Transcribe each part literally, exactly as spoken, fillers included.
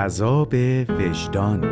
عذاب وجدان.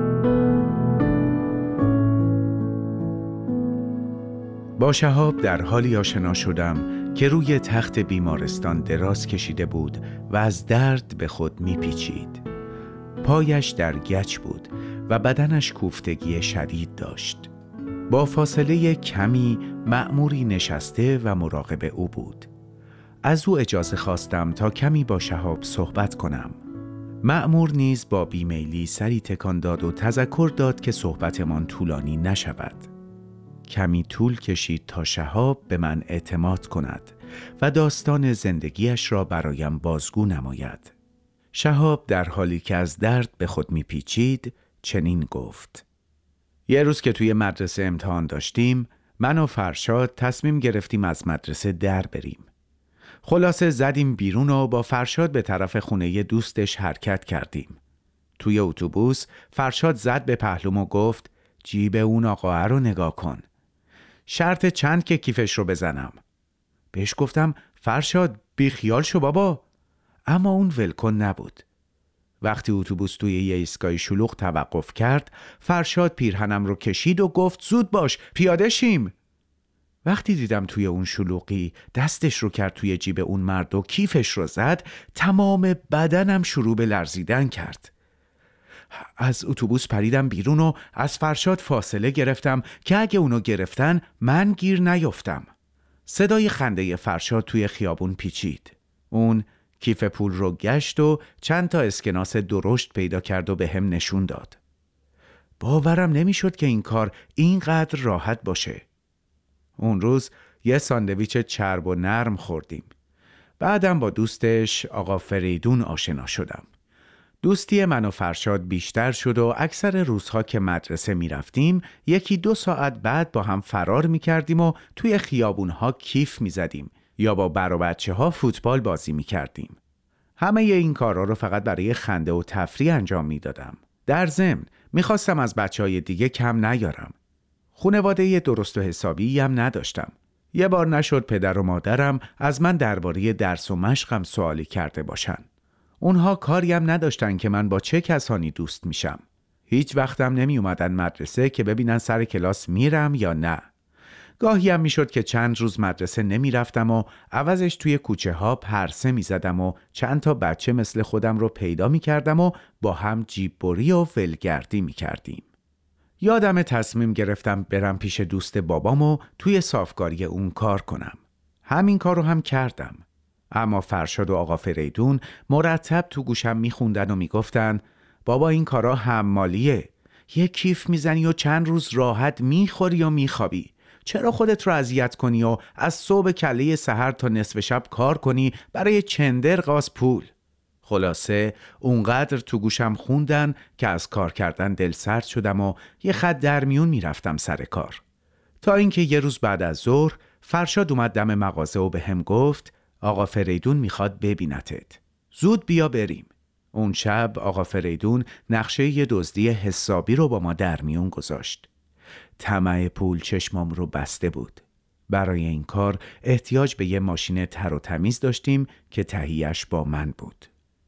با شهاب در حالی آشنا شدم که روی تخت بیمارستان دراز کشیده بود و از درد به خود میپیچید. پایش در گچ بود و بدنش کوفتگی شدید داشت. با فاصله کمی مأموری نشسته و مراقب او بود. از او اجازه خواستم تا کمی با شهاب صحبت کنم. مأمور نیز با بیمیلی سری تکان داد و تذکر داد که صحبتمان طولانی نشود. کمی طول کشید تا شهاب به من اعتماد کند و داستان زندگیش را برایم بازگو نماید. شهاب در حالی که از درد به خود میپیچید چنین گفت: یه روز که توی مدرسه امتحان داشتیم، من و فرشاد تصمیم گرفتیم از مدرسه در بریم. خلاصه زدیم بیرون و با فرشاد به طرف خونه دوستش حرکت کردیم. توی اتوبوس فرشاد زد به پهلوم و گفت: جیب اون آقاه رو نگاه کن. شرط چند که کیفش رو بزنم؟ بهش گفتم: فرشاد بی خیال شو بابا. اما اون ولکن نبود. وقتی اتوبوس توی یه ایستگاه شلوغ توقف کرد، فرشاد پیرهنم رو کشید و گفت: زود باش، پیاده شیم. وقتی دیدم توی اون شلوغی دستش رو کرد توی جیب اون مرد و کیفش رو زد، تمام بدنم شروع به لرزیدن کرد. از اتوبوس پریدم بیرون و از فرشاد فاصله گرفتم که اگه اونو گرفتن من گیر نیفتم. صدای خنده فرشاد توی خیابون پیچید. اون کیف پول رو گشت و چند تا اسکناس درشت پیدا کرد و به هم نشون داد. باورم نمیشد که این کار اینقدر راحت باشه. اون روز یه ساندویچ چرب و نرم خوردیم. بعدم با دوستش آقا فریدون آشنا شدم. دوستی من و فرشاد بیشتر شد و اکثر روزها که مدرسه می رفتیم یکی دو ساعت بعد با هم فرار می کردیم و توی خیابونها کیف می زدیم یا با بر و بچه ها فوتبال بازی می کردیم. همه این کارها رو فقط برای خنده و تفریح انجام می دادم. در ضمن می خواستم از بچه های دیگه کم نیارم. خانواده درست و حسابی هم نداشتم. یه بار نشد پدر و مادرم از من درباره درس و مشقم سوالی کرده باشن. اونها کاری هم نداشتن که من با چه کسانی دوست میشم. هیچ وقتم نمی اومدن مدرسه که ببینن سر کلاس میرم یا نه. گاهی هم میشد که چند روز مدرسه نمی رفتم و عوضش توی کوچه ها پرسه می زدم و چند تا بچه مثل خودم رو پیدا می کردم و با هم جیب بری و ولگردی می کردیم. یادم تصمیم گرفتم برم پیش دوست بابام و توی صافکاری اون کار کنم. همین کار رو هم کردم. اما فرشاد و آقا فریدون مرتب تو گوشم میخوندن و میگفتن: بابا این کارا حمالیه. یه کیف میزنی و چند روز راحت میخوری و میخوابی. چرا خودت رو اذیت کنی و از صبح کله سحر تا نصف شب کار کنی برای چندر قاز پول؟ خلاصه اونقدر تو گوشم خوندن که از کار کردن دل سرد شدم و یه خط در میون میرفتم سر کار. تا اینکه یه روز بعد از ظهر فرشاد اومد دم مغازه و به هم گفت: آقا فریدون میخواد ببینتت. زود بیا بریم. اون شب آقا فریدون نقشه یه دزدی حسابی رو با ما در میون گذاشت. طمع پول چشمام رو بسته بود. برای این کار احتیاج به یه ماشین تر و تمیز داشتیم که تهیه‌اش با من بود.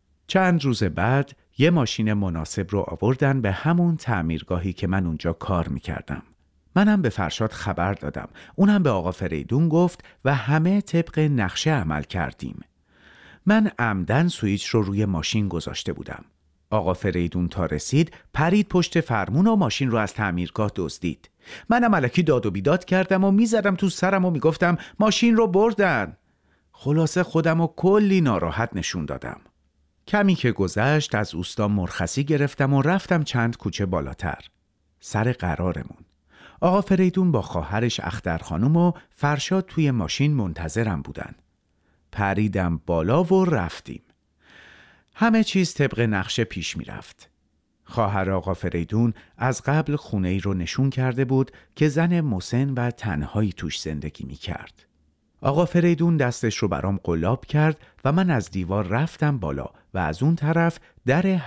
چند روز بعد یه ماشین مناسب رو آوردن به همون تعمیرگاهی که من اونجا کار میکردم. منم به فرشاد خبر دادم. اونم به آقا فریدون گفت و همه طبق نقشه عمل کردیم. من عمدن سوئیچ رو روی ماشین گذاشته بودم. آقا فریدون تا رسید پرید پشت فرمون و ماشین رو از تعمیرگاه دزدید. منم الکی داد و بیداد کردم و میزدم تو سرم و میگفتم ماشین رو بردن. خلاصه خودم رو کلی ناراحت نشون دادم. کمی که گذشت از اوستا مرخصی گرفتم و رفتم چند کوچه بالاتر سر قرارمون. آقا فریدون با خواهرش اختر خانم و فرشاد توی ماشین منتظرم بودن. پریدم بالا و رفتیم. همه چیز طبق نقشه پیش می رفت. خواهر آقا فریدون از قبل خونه ای رو نشون کرده بود که زن مسن و تنهایی توش زندگی می کرد. آقا فریدون دستش رو برام قلاب کرد و من از دیوار رفتم بالا و از اون طرف در